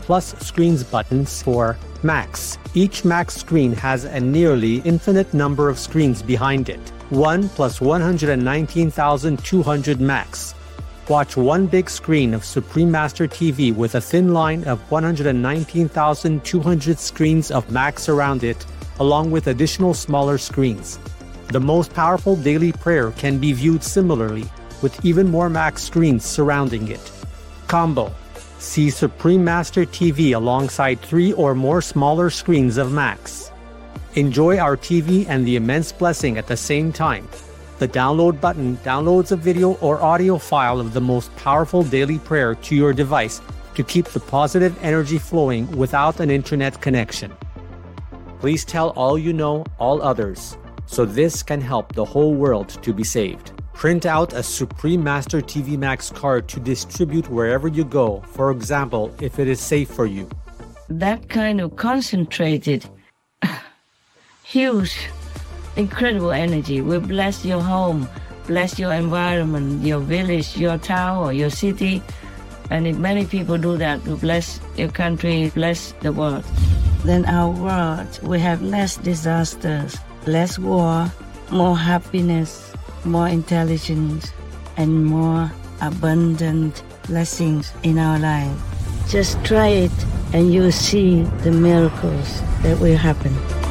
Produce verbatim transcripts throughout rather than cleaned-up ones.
plus screens buttons for Macs. Each Mac screen has a nearly infinite number of screens behind it. one plus one hundred nineteen thousand two hundred Macs. Watch one big screen of Supreme Master T V with a thin line of one hundred nineteen thousand two hundred screens of Macs around it, along with additional smaller screens. The most powerful daily prayer can be viewed similarly, with even more Mac screens surrounding it. Combo. See Supreme Master T V alongside three or more smaller screens of Macs. Enjoy our T V and the immense blessing at the same time. The download button downloads a video or audio file of the most powerful daily prayer to your device to keep the positive energy flowing without an internet connection. Please tell all you know, all others, so this can help the whole world to be saved. Print out a Supreme Master T V Max card to distribute wherever you go, for example, if it is safe for you. That kind of concentrated, huge, incredible energy will bless your home, bless your environment, your village, your town, or your city. And if many people do that, will bless your country, bless the world. Then our world will have less disasters, less war, more happiness, more intelligence, and more abundant blessings in our life. Just try it and you'll see the miracles that will happen.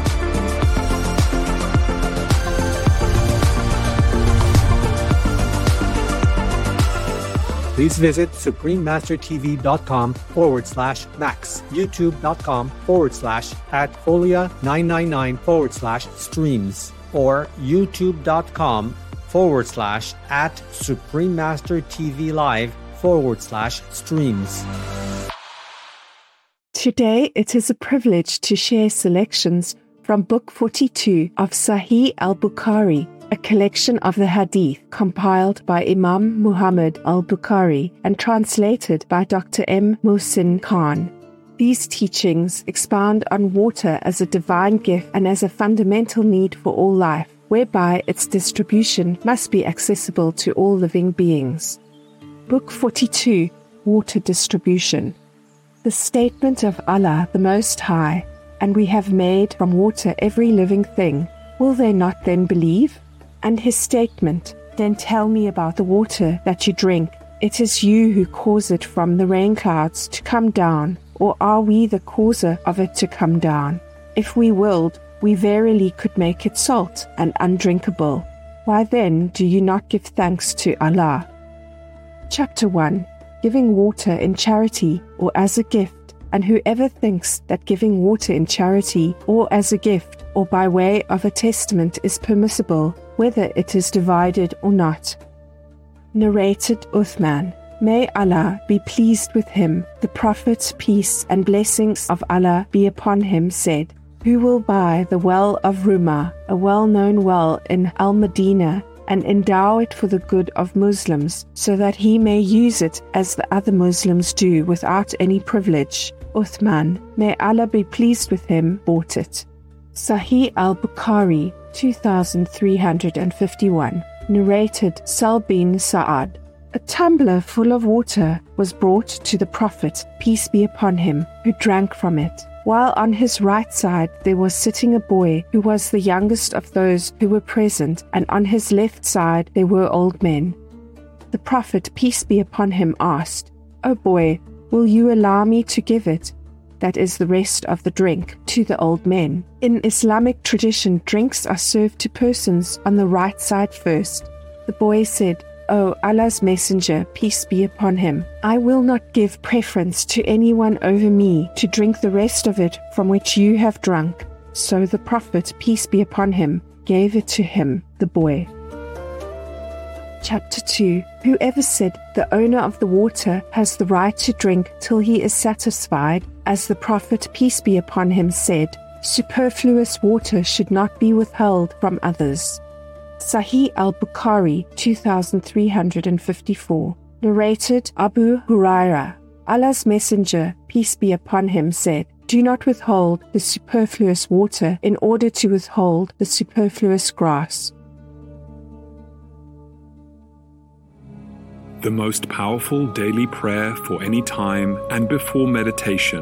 Please visit suprememastertv.com forward slash max, youtube.com forward slash at folia999 forward slash streams, or youtube.com forward slash at suprememastertvlive forward slash streams. Today it is a privilege to share selections from Book forty-two of Sahih al-Bukhari, a collection of the Hadith compiled by Imam Muhammad al-Bukhari and translated by Doctor M. Muhsin Khan. These teachings expound on water as a divine gift and as a fundamental need for all life, whereby its distribution must be accessible to all living beings. Book forty-two, Water Distribution. The statement of Allah the Most High, and we have made from water every living thing. Will they not then believe? And his statement, then tell me about the water that you drink. It is you who cause it from the rain clouds to come down, or are we the causer of it to come down? If we willed, we verily could make it salt and undrinkable. Why then do you not give thanks to Allah? Chapter one. Giving water in charity or as a gift. And whoever thinks that giving water in charity or as a gift or by way of a testament is permissible, whether it is divided or not. Narrated Uthman. May Allah be pleased with him, the Prophet, peace and blessings of Allah be upon him, said, who will buy the well of Rumah, a well-known well in Al-Madinah, and endow it for the good of Muslims, so that he may use it as the other Muslims do without any privilege. Uthman, may Allah be pleased with him, bought it. Sahih al-Bukhari, two thousand three hundred fifty-one. Narrated Sal bin Sa'ad. A tumbler full of water was brought to the Prophet, peace be upon him, who drank from it, while on his right side there was sitting a boy who was the youngest of those who were present, and on his left side there were old men. The Prophet, peace be upon him, asked, O boy, will you allow me to give it, that is the rest of the drink, to the old men? In Islamic tradition, drinks are served to persons on the right side first. The boy said, O Allah's Messenger, peace be upon him, I will not give preference to anyone over me to drink the rest of it from which you have drunk. So the Prophet, peace be upon him, gave it to him, the boy. Chapter two. Whoever said the owner of the water has the right to drink till he is satisfied, as the Prophet, peace be upon him, said, superfluous water should not be withheld from others. Sahih al-Bukhari, two thousand three hundred fifty-four. Narrated Abu Hurairah. Allah's Messenger, peace be upon him, said, do not withhold the superfluous water in order to withhold the superfluous grass. The most powerful daily prayer for any time and before meditation